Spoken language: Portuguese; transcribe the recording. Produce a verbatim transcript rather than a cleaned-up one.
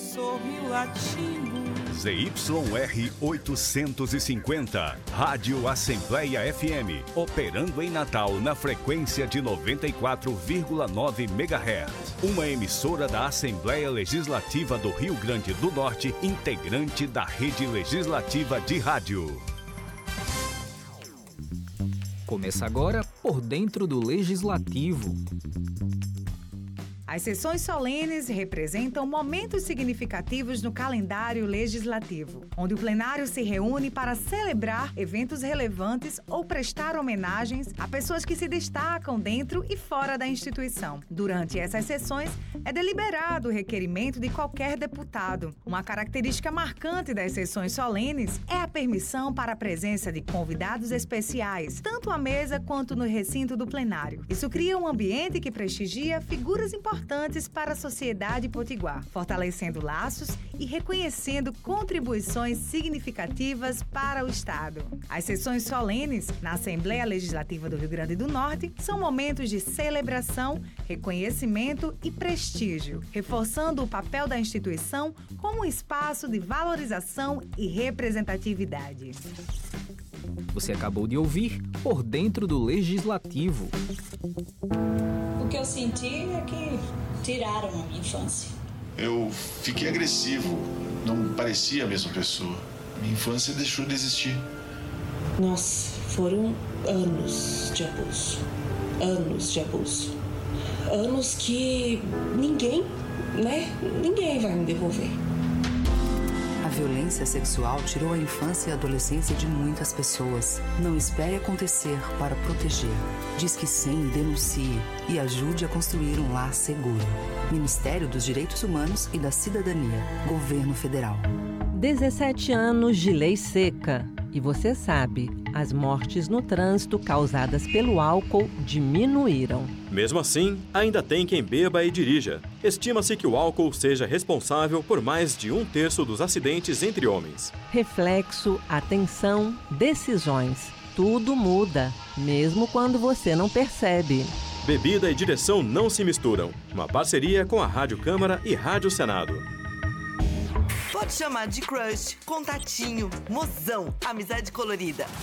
sorriu latindo. Z Y R oitocentos e cinquenta, Rádio Assembleia F M, operando em Natal na frequência de noventa e quatro vírgula nove megahertz. Uma emissora da Assembleia Legislativa do Rio Grande do Norte, integrante da Rede Legislativa de Rádio. Começa agora Por Dentro do Legislativo. As sessões solenes representam momentos significativos no calendário legislativo, onde o plenário se reúne para celebrar eventos relevantes ou prestar homenagens a pessoas que se destacam dentro e fora da instituição. Durante essas sessões, é deliberado o requerimento de qualquer deputado. Uma característica marcante das sessões solenes é a permissão para a presença de convidados especiais, tanto à mesa quanto no recinto do plenário. Isso cria um ambiente que prestigia figuras importantes importantes para a sociedade potiguar, fortalecendo laços e reconhecendo contribuições significativas para o Estado. As sessões solenes na Assembleia Legislativa do Rio Grande do Norte são momentos de celebração, reconhecimento e prestígio, reforçando o papel da instituição como um espaço de valorização e representatividade. Você acabou de ouvir Por Dentro do Legislativo. O que eu senti é que tiraram a minha infância. Eu fiquei agressivo, não parecia a mesma pessoa. Minha infância deixou de existir. Nossa, foram anos de abuso. Anos de abuso. Anos que ninguém, né? Ninguém vai me devolver. A violência sexual tirou a infância e a adolescência de muitas pessoas. Não espere acontecer para proteger. Diz que sim, denuncie e ajude a construir um lar seguro. Ministério dos Direitos Humanos e da Cidadania. Governo Federal. dezessete anos de lei seca. E você sabe, as mortes no trânsito causadas pelo álcool diminuíram. Mesmo assim, ainda tem quem beba e dirija. Estima-se que o álcool seja responsável por mais de um terço dos acidentes entre homens. Reflexo, atenção, decisões. Tudo muda, mesmo quando você não percebe. Bebida e direção não se misturam. Uma parceria com a Rádio Câmara e Rádio Senado. Pode chamar de crush, contatinho, mozão, amizade colorida